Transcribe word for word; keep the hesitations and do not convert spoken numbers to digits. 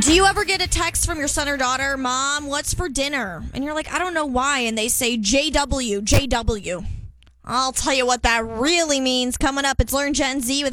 Do you ever get a text from your son or daughter, Mom, what's for dinner? And you're like, I don't know why. And they say J W, J W. I'll tell you what that really means. Coming up, it's Learn Gen Z with